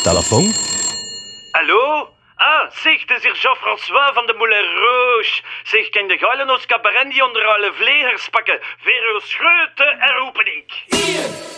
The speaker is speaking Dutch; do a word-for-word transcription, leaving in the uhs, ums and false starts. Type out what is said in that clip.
telefoon. Hallo? Ah, zeg, het is hier Jean-François van de Moulin Rouge. Zeg, kan de geilen ons cabaret die onder alle vlegers pakken? Voor uw schreeuwte en roepen ik.